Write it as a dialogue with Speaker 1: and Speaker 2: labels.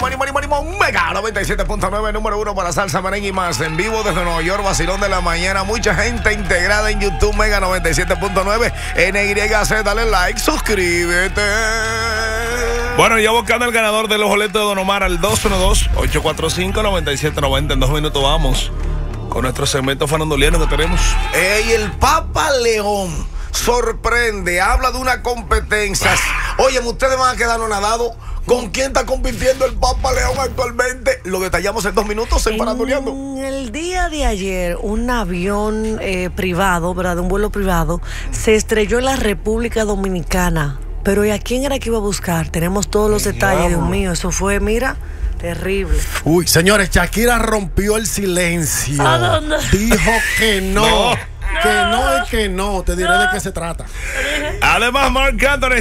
Speaker 1: Mega 97.9, número 1 para salsa, merengue y más. En vivo desde Nueva York, vacilón de la mañana. Mucha gente integrada en YouTube, Mega 97.9, NYC. Dale like, suscríbete.
Speaker 2: Bueno, ya buscando el ganador de los boletos de Don Omar al 212-845-9790. En 2 minutos vamos con nuestro segmento faranduliano que tenemos.
Speaker 1: Ey, el Papa León sorprende, habla de una competencia. Oye, ustedes van a quedar nadados. ¿Con quién está compitiendo el Papa León actualmente? Lo detallamos en 2 minutos en Faranduleando.
Speaker 3: El día de ayer, un avión privado, ¿verdad? Un vuelo privado, se estrelló en la República Dominicana. Pero ¿y a quién era que iba a buscar? Tenemos todos los detalles, Dios mío. Eso fue, mira, terrible.
Speaker 4: Uy, señores, Shakira rompió el silencio.
Speaker 3: ¿A dónde?
Speaker 4: Dijo que no. Que no es que no. Te diré de qué se trata.
Speaker 2: Además, Marc Anthony